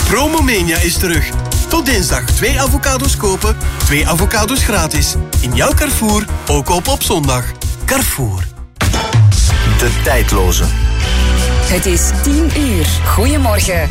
Promomania is terug. Tot dinsdag 2 avocados kopen, 2 avocados gratis. In jouw Carrefour, ook op zondag. Carrefour. De tijdloze. Het is 10:00. Goedemorgen.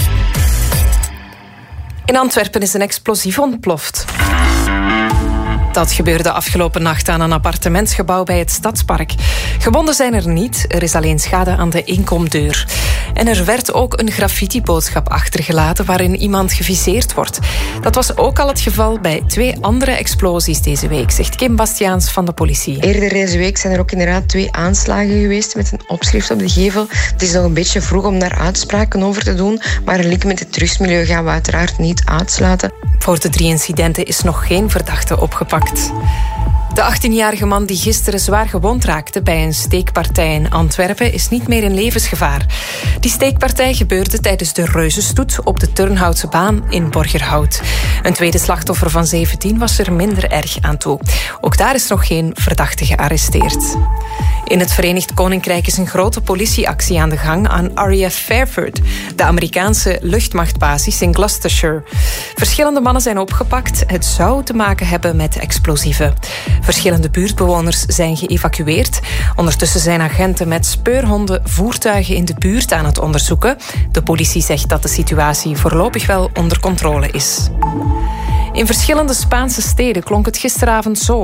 In Antwerpen is een explosief ontploft. Dat gebeurde afgelopen nacht aan een appartementsgebouw bij het Stadspark. Gewonden zijn er niet, er is alleen schade aan de inkomdeur. En er werd ook een graffiti-boodschap achtergelaten waarin iemand geviseerd wordt. Dat was ook al het geval bij 2 andere explosies deze week, zegt Kim Bastiaans van de politie. Eerder deze week zijn er ook inderdaad 2 aanslagen geweest met een opschrift op de gevel. Het is nog een beetje vroeg om daar uitspraken over te doen, maar een link met het drugsmilieu gaan we uiteraard niet uitsluiten. Voor de 3 incidenten is nog geen verdachte opgepakt. De 18-jarige man die gisteren zwaar gewond raakte bij een steekpartij in Antwerpen is niet meer in levensgevaar. Die steekpartij gebeurde tijdens de Reuzenstoet op de Turnhoutse baan in Borgerhout. Een tweede slachtoffer van 17 was er minder erg aan toe. Ook daar is nog geen verdachte gearresteerd. In het Verenigd Koninkrijk is een grote politieactie aan de gang aan RAF Fairford, de Amerikaanse luchtmachtbasis in Gloucestershire. Verschillende mannen zijn opgepakt. Het zou te maken hebben met explosieven. Verschillende buurtbewoners zijn geëvacueerd. Ondertussen zijn agenten met speurhonden voertuigen in de buurt aan het onderzoeken. De politie zegt dat de situatie voorlopig wel onder controle is. In verschillende Spaanse steden klonk het gisteravond zo.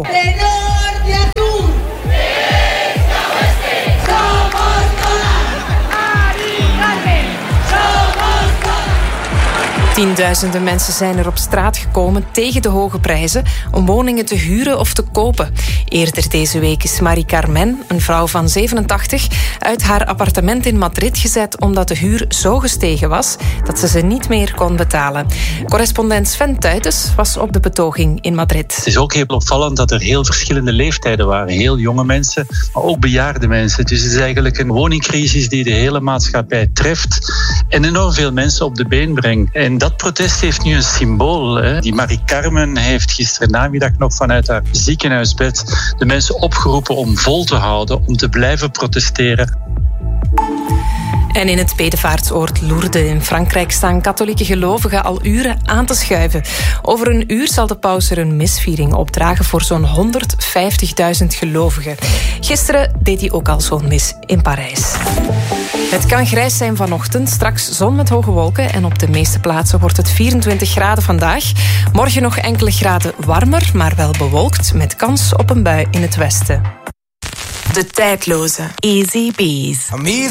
Tienduizenden mensen zijn er op straat gekomen tegen de hoge prijzen om woningen te huren of te kopen. Eerder deze week is Marie Carmen, een vrouw van 87, uit haar appartement in Madrid gezet omdat de huur zo gestegen was dat ze niet meer kon betalen. Correspondent Sven Tuytes was op de betoging in Madrid. Het is ook heel opvallend dat er heel verschillende leeftijden waren. Heel jonge mensen, maar ook bejaarde mensen. Dus het is eigenlijk een woningcrisis die de hele maatschappij treft en enorm veel mensen op de been brengt. En dat protest heeft nu een symbool. Hè. Die Marie Carmen heeft gisteren namiddag nog vanuit haar ziekenhuisbed de mensen opgeroepen om vol te houden, om te blijven protesteren. En in het bedevaartsoord Lourdes in Frankrijk staan katholieke gelovigen al uren aan te schuiven. Over een uur zal de paus er een misviering opdragen voor zo'n 150.000 gelovigen. Gisteren deed hij ook al zo'n mis in Parijs. Het kan grijs zijn vanochtend, straks zon met hoge wolken en op de meeste plaatsen wordt het 24 graden vandaag. Morgen nog enkele graden warmer, maar wel bewolkt met kans op een bui in het westen. De tijdloze Easy Bees.